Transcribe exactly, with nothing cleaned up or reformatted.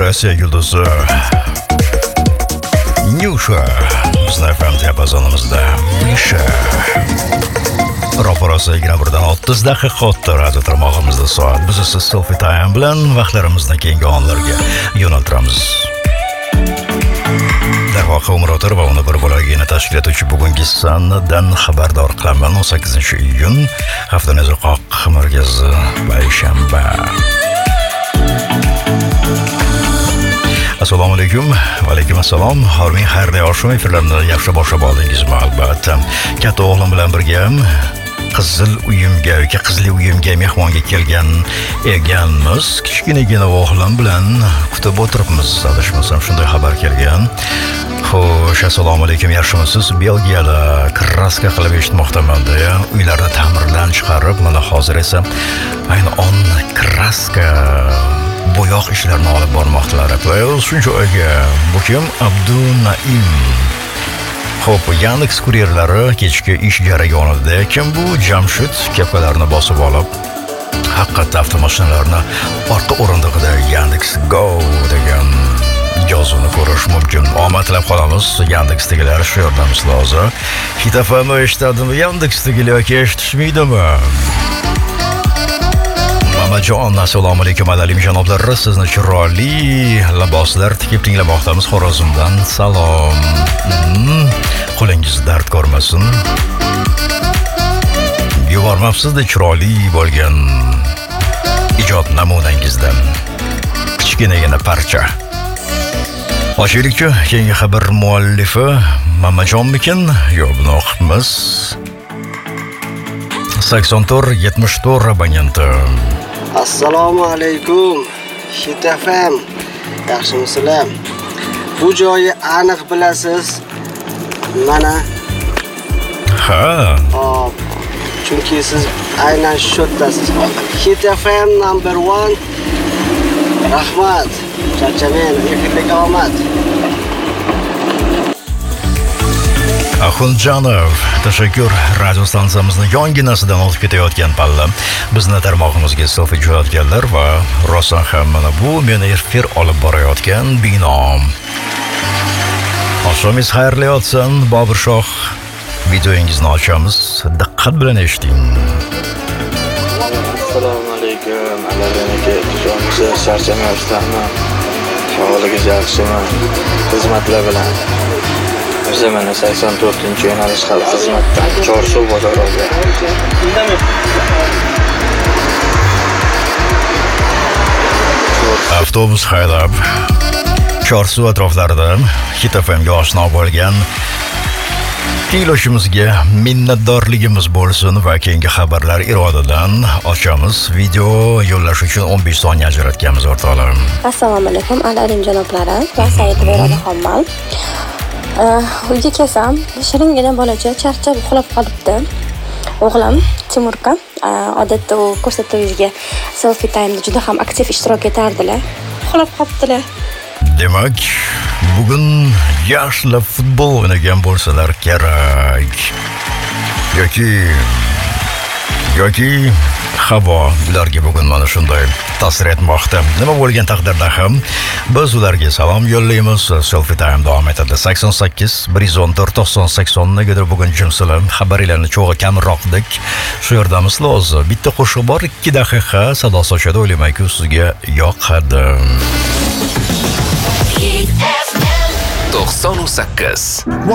Rossiya yulduzi Nyusha bizning F M diapazonimizda Misha Ro'parasi yigirma birdan o'ttiz daqiqa o'tdi radio tarmog'imizda soat. Biz esa Selfie Time bilan vaqtlarimizni keyingi onlarga yo'naltiramiz. Darvoqa Umr o'tir va uni bir bo'lagini tashkil etuvchi bugungi sanadan xabardor qilaman. o'n sakkizinchi iyun haftaning uzoq markazi payshanba. Assalomu alaykum. Va alaykum assalom. Horming xayrli oshum efirlarni yaxshi boshlab oldingizmi? Albatta. Katta o'g'lim bilan birga qizil uyimga, yoki qizli uyimga mehmonga kelgan eganmiz. Kichkinagina o'g'lim bilan kutib o'tiribmiz. Adashmasam shunday xabar kelgan. Xo'sh, assalomu alaykum, yaxshimisiz? Belgiyada kraska qilib eshitmoqdaman deya uylarda ta'mirdan chiqarib, mana hozir esa ayni on kraska bo'yoq ishlarini olib bormoqdalar. Shuncha oyga bu kim? Abdunaim. Xo'p, Yandex kuryerlari kechki ish jarayonida kim bu? Jamshid kepkalarni bosib olib, haqiqatda avtomashinalarni orqa o'rindig'ida Yandex Go degan yozuvni ko'rish mumkin. Omad tilab qolamiz. Yandexdagilar shu yordamimiz lozim. Hit F M eshitadimi? Yandexdagilar yoki eshitishmaydimi? Mamajon, assalomu alaykum alaykum janoblar. Sizni chiroyli liboslar tikib tinglamoqdamiz. Xorazmdan salom. Hmm, qo'lingiz dard ko'rmasin. Yubormabsiz-da chiroyli bo'lgan ijod namunangizdan kichkinagina parcha. Ochaylikchi, keyingi xabar muallifi Mamajonmikin? Yo'q, buni o'qibmiz. sakson to'rt yetmish to'rt abonenti. Assalomu alaykum. Hit F M. Yaxshimisizlar? Bu joyi aniq bilasiz. Mana. Ha. Hop. Chunki siz aynan shu yerdasiz. Hit F M number one. Rahmat. Charchamen, efirga omad. Axunjanov, tashakkur. Radio stansiyamizning yonginasidan o'tib ketayotgan palla bizni tarmog'imizga selfie jo'natganlar va rostdan ham mana bu meni efir olib borayotgan binom. Oshomingiz xayrli o'tsin, Bobur Shoh. Videoingizni ochamiz, diqqat bilan eshiting. Assalomu alaykum. Alayka, jonsiz charchamasizlarmi? Sog'ligingiz yaxshimi? Xizmatlar bilan. Biz mana sakson to'rtinchi yo'nalish xalq xizmatdan Chorsuv bozoriga. Avtobus haydab Chorsuv atroflarida Hit F M ga oshno bo'lgan tinglovchimizga minnatdorligimiz bo'lsin va keyingi xabarlar irodadan ochamiz. Video yo'llash uchun o'n besh soniya ajratganmiz o'rtoqlar. Assalomu alaykum, alaykum janoblari. Va Said Beradi Xommal. Uyga kelsam, shiringina bolacha charchab uxlab qolibdi. O'g'lim Timurka, odatda u ko'rsatuvimizga Selfie Time'da juda ham aktiv ishtirok etardilar. Uxlab qolibdilar. Demak, bugun yoshlar futbol o'ynagan bo'lsalar kerak. Yoki yoki havo ularga bugun mana shunday ta'sir etmoqda. Nima bo'lgan taqdirda ham biz ularga salom yo'llaymiz. Selfie Time davom etadi. sakson sakkiz bir yuz o'n to'rt to'qson sakson negadir bugun jimsilar. Xabarlarni cho'g'i kamroqdik. Shu yordamiz lozim. Bitta qo'shiq bor, ikki daqiqa sado sochadi. O'ylaymanki, sizga yoqadi. to'qson sakkiz